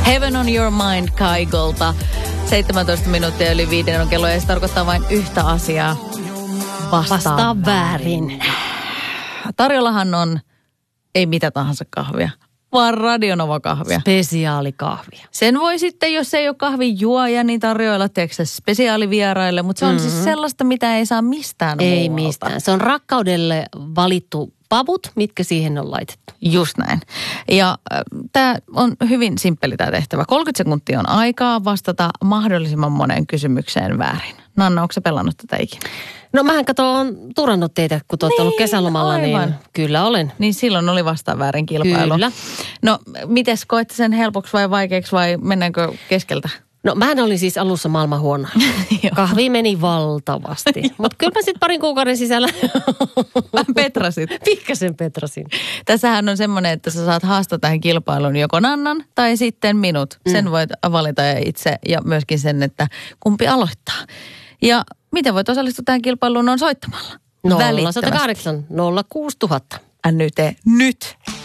Heaven on Your Mind Kaigolta. 17 minuuttia yli 5 on kello ja se tarkoittaa vain yhtä asiaa. Vastaa väärin. Tarjollahan on ei mitä tahansa kahvia, vaan Radionova-kahvia. Spesiaalikahvia. Sen voi sitten, jos ei ole kahvin juoja, niin tarjoilla teeksi spesiaalivieraille, mutta se on siis sellaista, mitä ei saa mistään Ei muualta. mistään. Se on rakkaudelle valittu pavut, mitkä siihen on laitettu. Just näin. Ja tämä on hyvin simppeli tämä tehtävä. 30 sekuntia on aikaa vastata mahdollisimman moneen kysymykseen väärin. Nanna, onko sä pelannut tätä ikinä? No mähän on turannut teitä, kun te olette ollut kesälomalla, aivan. niin kyllä olen. Niin silloin oli vastaan väärin kilpailu. Kyllä. No, mites koette sen helpoksi vai vaikeaksi vai mennäänkö keskeltä? No mähän olin siis alussa maailman huono. Kahvi meni valtavasti. Mutta kyllä mä sitten parin kuukauden sisällä Vähän petrasit. pikkasen petrasin. Tässähän on semmoinen, että sä saat haastaa tähän kilpailuun joko Nannan tai sitten minut. Sen voit valita itse ja myöskin sen, että kumpi aloittaa. Ja miten voit osallistua tähän kilpailuun on soittamalla. 0108 06000. NYT nyt.